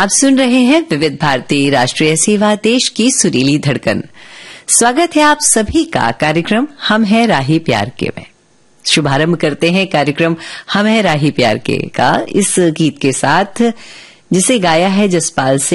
आप सुन रहे हैं विविध भारती राष्ट्रीय सेवा देश की सुरीली धड़कन। स्वागत है आप सभी का कार्यक्रम हम है राही प्यार के में। शुभारंभ करते हैं कार्यक्रम हम है राही प्यार के का इस गीत के साथ, जिसे गाया है जसपाल सिंह